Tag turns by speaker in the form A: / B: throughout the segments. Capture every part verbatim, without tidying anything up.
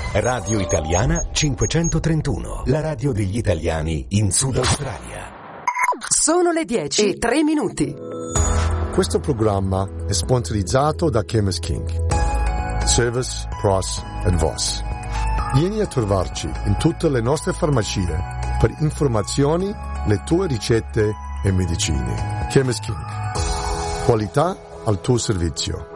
A: Radio Italiana cinquecentotrentuno, la radio degli italiani in Sud Australia.
B: Sono le dieci e tre minuti.
C: Questo programma è sponsorizzato da Chemist King. Service, Price and Voss. Vieni a trovarci in tutte le nostre farmacie per informazioni, le tue ricette e medicine. Chemist King. Qualità al tuo servizio.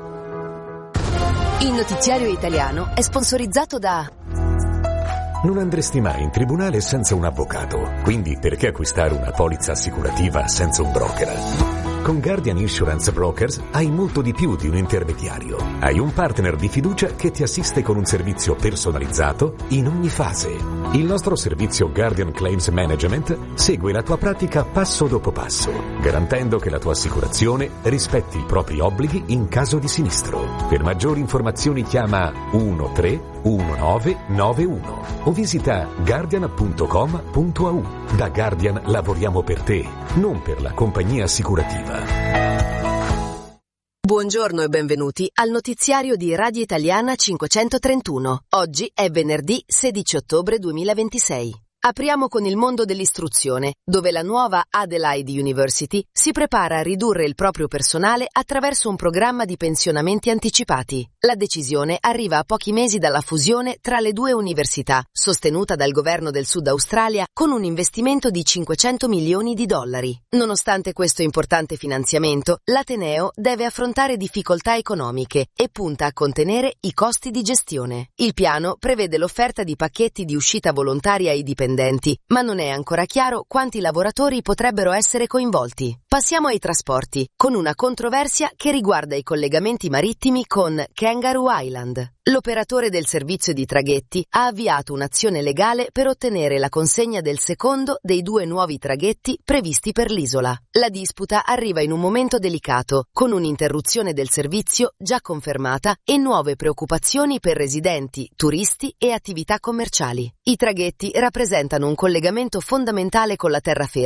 D: Il notiziario italiano è sponsorizzato da...
A: Non andresti mai in tribunale senza un avvocato, quindi perché acquistare una polizza assicurativa senza un broker? Con Guardian Insurance Brokers hai molto di più di un intermediario. Hai un partner di fiducia che ti assiste con un servizio personalizzato in ogni fase. Il nostro servizio Guardian Claims Management segue la tua pratica passo dopo passo, garantendo che la tua assicurazione rispetti i propri obblighi in caso di sinistro. Per maggiori informazioni chiama uno tre uno nove nove uno o visita guardian punto com punto a u. Da Guardian lavoriamo per te, non per la compagnia assicurativa.
D: Buongiorno e benvenuti al notiziario di Radio Italiana cinquecentotrentuno. Oggi è venerdì sedici ottobre duemilaventisei. Apriamo con il mondo dell'istruzione, dove la nuova Adelaide University si prepara a ridurre il proprio personale attraverso un programma di pensionamenti anticipati. La decisione arriva a pochi mesi dalla fusione tra le due università, sostenuta dal governo del Sud Australia con un investimento di cinquecento milioni di dollari. Nonostante questo importante finanziamento, l'Ateneo deve affrontare difficoltà economiche e punta a contenere i costi di gestione. Il piano prevede l'offerta di pacchetti di uscita volontaria ai dipendenti, ma non è ancora chiaro quanti lavoratori potrebbero essere coinvolti. Passiamo ai trasporti, con una controversia che riguarda i collegamenti marittimi con Kangaroo Island. L'operatore del servizio di traghetti ha avviato un'azione legale per ottenere la consegna del secondo dei due nuovi traghetti previsti per l'isola. La disputa arriva in un momento delicato, con un'interruzione del servizio già confermata e nuove preoccupazioni per residenti, turisti e attività commerciali. I traghetti rappresentano un collegamento fondamentale con la terraferma